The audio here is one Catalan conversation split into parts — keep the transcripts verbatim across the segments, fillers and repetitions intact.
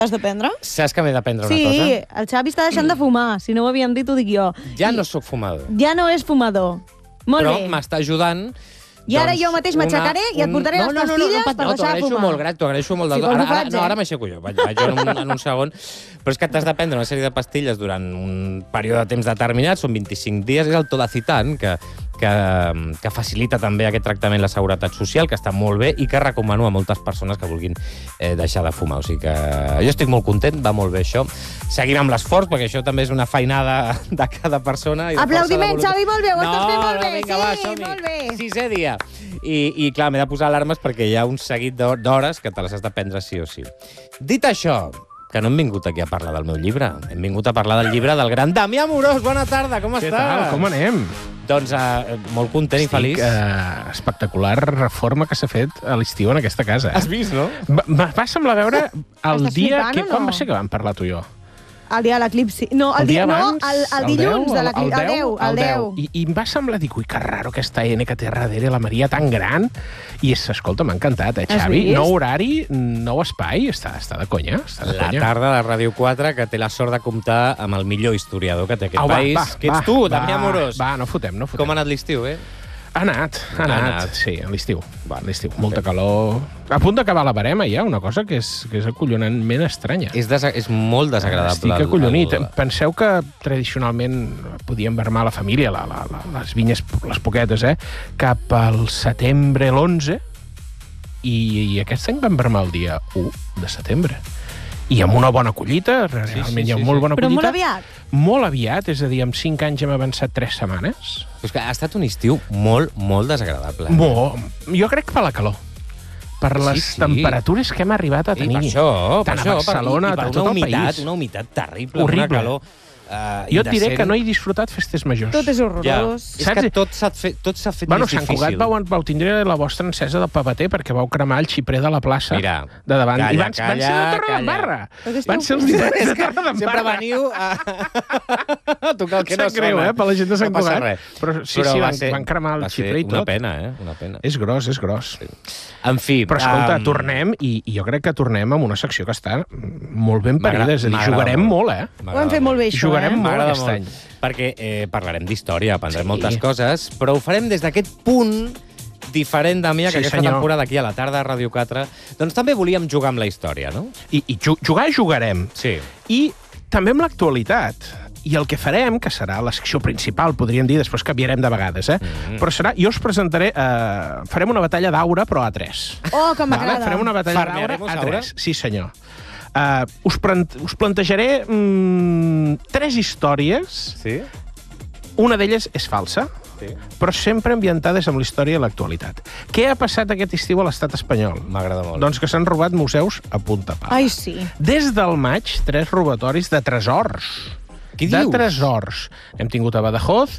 Has de prendre? Saps que m'he de prendre una sí, cosa? Sí, el Xavi està deixant de fumar. Si no ho havien dit, ho dic jo. Ja I no sóc fumador. Ja no és fumador. Molt però bé. Però m'està ajudant... I ara jo mateix m'aixecaré i et portaré no, les no, no, pastilles no, no, per no, deixar de fumar. T'ho agraeixo molt, Grat, t'ho agraeixo molt. Sí, ara, ara, faig, no, eh? ara m'aixeco jo, vaig, vaig en, un, en un segon. Però és que t'has de prendre una sèrie de pastilles durant un període de temps determinat, són vint-i-cinc dies, és el Todacitan, que, que, que facilita també aquest tractament la Seguretat Social, que està molt bé i que recomano a moltes persones que vulguin eh, deixar de fumar. O sigui que jo estic molt content, va molt bé això. Seguim amb l'esforç, perquè això també és una feinada de cada persona. I aplaudiment, Xavi, molt bé, ho estàs fent molt no, bé. Vinga, sí, va, som-hi. molt bé. Sisè dia. I, i clar, m'he de posar alarmes perquè hi ha un seguit d'hores que te les has de prendre sí o sí. Dit això, que no hem vingut aquí a parlar del meu llibre, hem vingut a parlar del llibre del gran Damià Amorós. Bona tarda, com Què estàs? tal? Com anem? Doncs uh, molt content Estic, i feliç. Uh, espectacular reforma que s'ha fet a l'estiu en aquesta casa. Has vist, no? Va, va, va semblar veure el Estàs dia... flipant Que, o no? Quan va ser que vam parlar tu i jo? El dia de l'eclipsi. No, el, El dia dia, no, abans? el, el dilluns de l'eclipsi. El deu, el deu. I, I em va semblar, dic, ui, que raro aquesta N que té darrere la Maria tan gran. I, escolta, m'ha encantat, eh, Has Xavi? vist? Nou horari, nou espai, està, està de conya. Està de La conya. tarda de Ràdio quatre, que té la sort de comptar amb el millor historiador que té aquest Au, va, país. va, que ets va, tu, va, Damià Amorós. Va, no fotem, no fotem. Com ha anat l'estiu, eh? Ha anat, ha anat, Ha anat. sí, a l'estiu. Va, a l'estiu, molta calor. A punt d'acabar la barema, ja, una cosa que és, que és acollonantment estranya. És, desa és molt desagradable. Estic acollonit. El- el- Penseu que tradicionalment podíem vermar la família, la, la, la, les vinyes, les poquetes, eh, cap al setembre, l'onze, i, i aquest any vam vermar el dia u de setembre. I amb una bona collita, realment sí, hi ha sí, molt sí. bona Però collita. molt aviat. Molt aviat, és a dir, en cinc anys hem avançat tres setmanes. Però és que ha estat un estiu molt, molt desagradable. Molt. Jo crec que per la calor. Per Sí, les sí. temperatures que hem arribat a I tenir. per això, per tant això, a Barcelona, per, i, i per a tot una el humitat, país. una humitat terrible, Horrible. una calor. Uh, Jo et diré que no he disfrutat festes majors. Tot és Ja, horrorós. és Saps? que tot s'ha fet, tot s'ha fet Bueno, més Sant difícil. Cugat vau, vau tindre la vostra encesa de papeter perquè vau cremar el xiprer de la plaça Mira, de davant. calla, I van, van ser de calla, Torredembarra. Però què Van esteu ser els fent? directes de Sempre Torredembarra. veniu a, a tocar el que no Sap greu, sona. eh, per la gent de Sant no passa Cugat. res. Però sí, Però sí, va van, ser- van cremar el va ser xiprer i una tot. pena, eh? Una pena. És gros, és gros. En fi... Però escolta, um, tornem, i, i jo crec que tornem amb una secció que està molt ben M'agrada- parida. És a dir, m'agrada jugarem molt. molt, eh? Ho hem fet molt bé, això, Jugarem eh? molt M'agrada aquest molt. any. Perquè eh, parlarem d'història, aprendrem Sí. moltes coses, però ho farem des d'aquest punt diferent, Damià, que Sí, aquesta senyor. temporada aquí a la tarda a Ràdio quatre, doncs també volíem jugar amb la història, no? I, i ju- jugar jugarem. Sí. I també amb l'actualitat. I el que farem, que serà la secció principal, podríem dir, després canviarem de vegades, eh? Mm. Però serà, jo us presentaré, eh, farem una batalla d'aura, però a tres. Oh, que m'agrada. Farem una batalla d'aura Farmearemos a aura? tres. Sí, senyor. Uh, us, prent, us plantejaré mm, tres històries. Sí? Una d'elles és falsa, Sí. però sempre ambientades amb la història i l'actualitat. Què ha passat aquest estiu a l'estat espanyol? M'agrada molt. Doncs que s'han robat museus a punta pala. Ai, sí. Des del maig, tres robatoris de tresors. Què de dius? tresors. Hem tingut a Badajoz,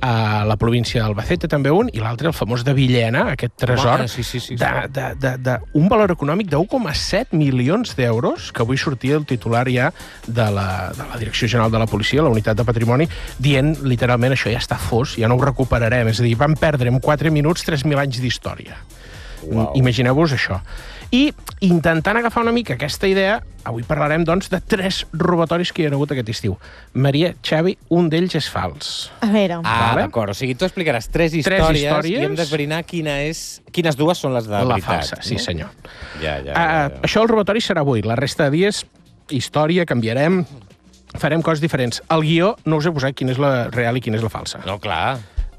a la província d'Albacete també un, i l'altre, el famós de Villena, aquest tresor, Home, sí, sí, sí, sí. de, de, de, de un valor econòmic de un coma set milions d'euros, que avui sortia el titular ja de la, de la Direcció General de la Policia, la Unitat de Patrimoni, dient, literalment, això ja està fos, ja no ho recuperarem. És a dir, van perdre en quatre minuts tres mil anys d'història. Uau. Imagineu-vos això. I intentant agafar una mica aquesta idea, avui parlarem, doncs, de tres robatoris que hi ha hagut aquest estiu. Maria, Xavi, un d'ells és fals. A veure. Ah, Vale. d'acord. O sigui, tu explicaràs tres històries, històries. i hem d'esbrinar quina és... quines dues són les de La veritat. falsa, sí, no? senyor. Ja, ja, ja, Uh, ja. això, el robatori serà avui. La resta de dies, història, canviarem, farem coses diferents. Al guió no us he posat quina és la real i quina és la falsa. No, clar.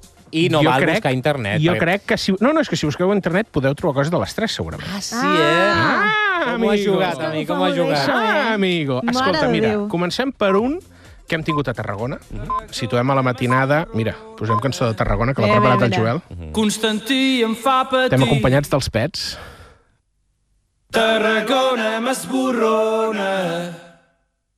I no Jo val crec- buscar a internet. Jo perquè- crec que si... No, no, és que si busqueu a internet podeu trobar coses de les tres, segurament. Ah, sí, eh? Ah, com ho has amigo. jugat, amic, com ho has Molt bé, jugat? això. Ah, amigo. Mare Escolta, de mira, Déu. comencem per un que hem tingut a Tarragona. Situem a la matinada... Mira, posem cançó de Tarragona, que l'ha Bé, preparat bé, el bé. Joel. Constantí em fa patir. Estem acompanyats dels pets. Tarragona m'esborrona.